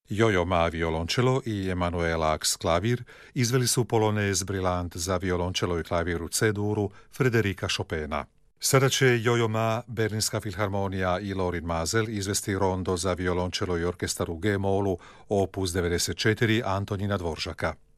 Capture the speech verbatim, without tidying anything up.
Jojo Ma violončelo i Emanuel Ax klavir izveli su polonez Brillant za violončelo i klavir u C-duru Frederika Chopina. Sada će Jojo Ma, Berlinska filharmonija i Lorin Maazel izvesti rondo za violončelo i orkestar u G-molu opus devedeset četiri Antonina Dvoržaka.